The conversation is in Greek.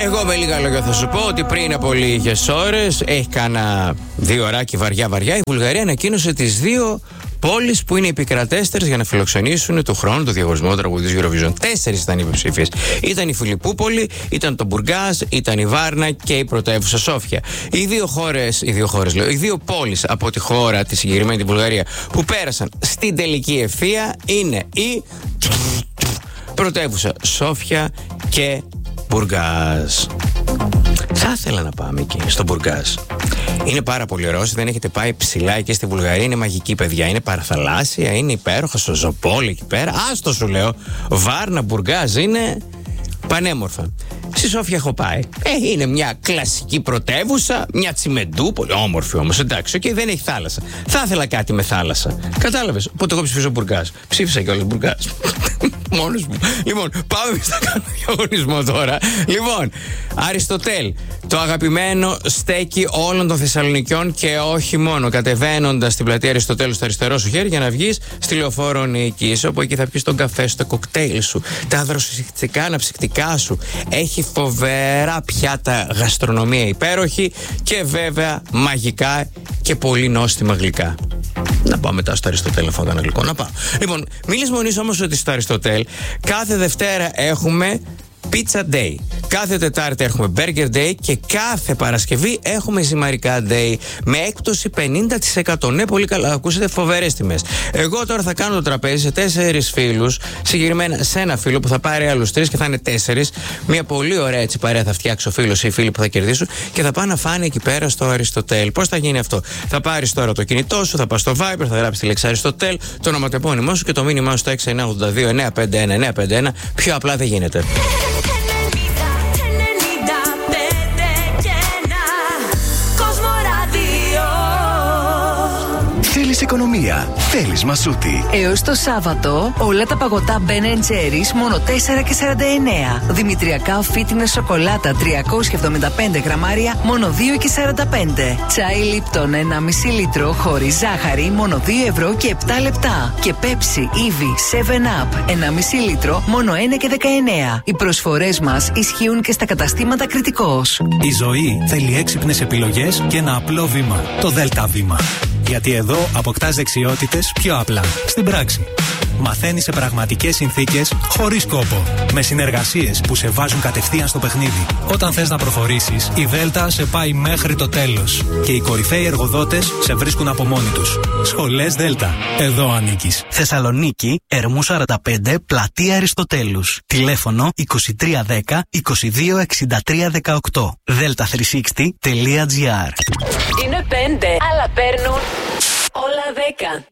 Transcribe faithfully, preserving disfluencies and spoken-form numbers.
Εγώ με λίγα λόγια θα σου πω ότι πριν από λίγες ώρες, έχει κάνα δύο ωράκι βαριά βαριά, η Βουλγαρία ανακοίνωσε τις δύο πόλεις που είναι επικρατέστερες για να φιλοξενήσουν του χρόνου το διαγωνισμό τραγουδιού Eurovision. Τέσσερις ήταν οι υποψήφιες. Ήταν η Φιλιππούπολη, ήταν το Μπουργκάζ, ήταν η Βάρνα και η πρωτεύουσα Σόφια. Οι δύο χώρες, οι δύο χώρες λέω, οι δύο πόλεις από τη χώρα, τη συγκεκριμένη την Βουλγαρία, που πέρασαν στην τελική ευθεία είναι η πρωτεύουσα Σόφια και Μπουργκάζ. Θα ήθελα να πάμε εκεί, στο Μπουργκάζ. Είναι πάρα πολύ ωραίο. Όσοι δεν έχετε πάει ψηλά εκεί στη Βουλγαρία, είναι μαγική, παιδιά. Είναι παραθαλάσσια, είναι υπέροχα, στο Ζοπόλ εκεί πέρα. Άστο σου λέω. Βάρνα, Μπουργκάζ, είναι πανέμορφα. Στη Σόφια έχω πάει. Ε, είναι μια κλασική πρωτεύουσα, μια τσιμεντούπολη. Όμορφη όμως, εντάξει, και δεν έχει θάλασσα. Θα ήθελα κάτι με θάλασσα. Κατάλαβες. Οπότε εγώ ψηφίζω Μπουργκάζ. Ψήφισα κιόλας Μπουργκάζ. Μόνος μου. Λοιπόν, πάμε να κάνουμε διαγωνισμό τώρα. Λοιπόν, Αριστοτέλ, το αγαπημένο στέκι όλων των Θεσσαλονικιών και όχι μόνο. Κατεβαίνοντας στην πλατεία Αριστοτέλου στο αριστερό σου χέρι για να βγεις στη Λεωφόρο Νίκης. Όπου εκεί θα πιεις τον καφέ σου, το κοκτέιλ σου, τα δροσιστικά αναψυκτικά σου. Έχει φοβερά πιάτα γαστρονομία υπέροχη και βέβαια μαγικά και πολύ νόστιμα γλυκά. Να πάω μετά στο Αριστοτέλ να φάω κανένα γλυκό. Να πάω. Λοιπόν, μη λησμονείς όμως ότι στο Αριστοτέλ κάθε Δευτέρα έχουμε Pizza Day. Κάθε Τετάρτη έχουμε Burger Day και κάθε Παρασκευή έχουμε Ζυμαρικά Day με έκπτωση πενήντα τοις εκατό. Ναι, πολύ καλά, ακούσετε, φοβερές τιμές. Εγώ τώρα θα κάνω το τραπέζι σε τέσσερις φίλους, συγκεκριμένα σε ένα φίλο που θα πάρει άλλους τρεις και θα είναι τέσσερις. Μια πολύ ωραία έτσι παρέα θα φτιάξει ο φίλος ή οι φίλοι που θα κερδίσουν και θα πάνε να φάνε εκεί πέρα στο Αριστοτέλ. Πώς θα γίνει αυτό? Θα πάρεις τώρα το κινητό σου, θα πας στο Viber, θα γράψεις τη λέξη Αριστοτέλ, το ονοματεπώνυμό σου και το μήνυμά σου στο έξι εννιά ογδόντα δύο εννιά πέντε ένα εννιά πέντε ένα. Πιο απλά δεν γίνεται. Θέλεις οικονομία, θέλεις μασούτη. Έως το Σάββατο, όλα τα παγωτά Ben and Jerry's μόνο τέσσερα και σαράντα εννέα. Δημητριακά fitness σοκολάτα τριακόσια εβδομήντα πέντε γραμμάρια, μόνο δύο και σαράντα πέντε. Τσάι Λίπτον ενάμιση λίτρο χωρίς ζάχαρη, μόνο δύο ευρώ και επτά λεπτά. Και Pepsi, Eevee, seven up ενάμιση λίτρο, μόνο ένα και δεκαεννέα. Οι προσφορές μας ισχύουν και στα καταστήματα Κρητικός. Η ζωή θέλει έξυπνες επιλογές και ένα απλό βήμα. Το Δέλτα Βήμα. Γιατί εδώ αποκτάς δεξιότητες πιο απλά, στην πράξη. Μαθαίνεις σε πραγματικές συνθήκες, χωρίς κόπο. Με συνεργασίες που σε βάζουν κατευθείαν στο παιχνίδι. Όταν θες να προχωρήσεις, η Δέλτα σε πάει μέχρι το τέλος. Και οι κορυφαίοι εργοδότες σε βρίσκουν από μόνοι τους. Σχολές Δέλτα. Εδώ ανήκεις. Θεσσαλονίκη, Ερμού σαράντα πέντε, πλατεία Αριστοτέλους. Τηλέφωνο είκοσι τρία δέκα είκοσι δύο εξήντα τρία δεκαοκτώ. δέλτα τριακόσια εξήντα τελεία τζι άρ. Είναι πέντε, αλλά παίρνουν όλα δέκα.